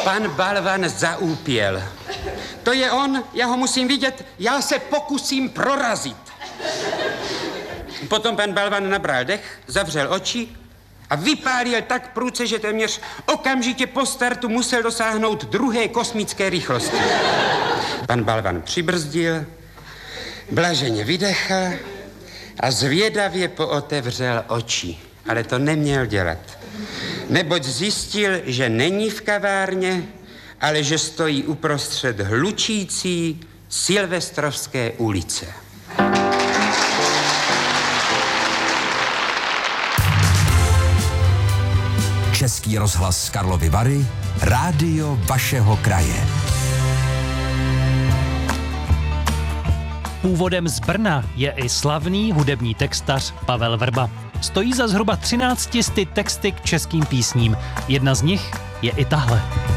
Pan Balvan zaúpěl. To je on, já ho musím vidět, já se pokusím prorazit. Potom pan Balvan nabral dech, zavřel oči a vypálil tak prudce, že téměř okamžitě po startu musel dosáhnout druhé kosmické rychlosti. Pan Balvan přibrzdil, blaženě vydechl a zvědavě pootevřel oči. Ale to neměl dělat, neboť zjistil, že není v kavárně, ale že stojí uprostřed hlučící Silvestrovské ulice. Český rozhlas Karlovy Vary, rádio vašeho kraje. Původem z Brna je i slavný hudební textař Pavel Vrba. Stojí za zhruba 1300 texty k českým písním. Jedna z nich je i tahle.